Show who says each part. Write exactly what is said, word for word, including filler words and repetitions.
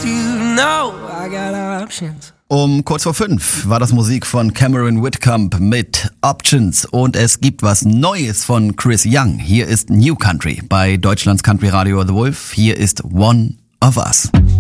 Speaker 1: you know I got options.
Speaker 2: Um kurz vor fünf war das Musik von Cameron Whitcomb mit Options und es gibt was Neues von Chris Young. Hier ist New Country bei Deutschlands Country Radio The Wolf. Hier ist One of Us.